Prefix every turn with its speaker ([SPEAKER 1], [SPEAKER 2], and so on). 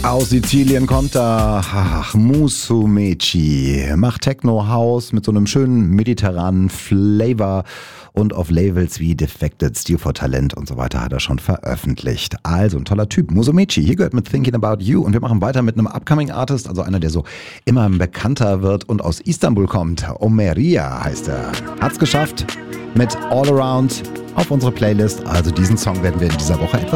[SPEAKER 1] Aus Sizilien kommt da Musumeci. Macht Techno House mit so einem schönen mediterranen Flavor. Und auf Labels wie Defected, Steel for Talent und so weiter hat er schon veröffentlicht. Also ein toller Typ. Musumeci, hier gehört mit Thinking About You. Und wir machen weiter mit einem Upcoming Artist, also einer, der so immer bekannter wird und aus Istanbul kommt. Omeria heißt er. Hat's geschafft mit All Around auf unsere Playlist. Also diesen Song werden wir in dieser Woche etwas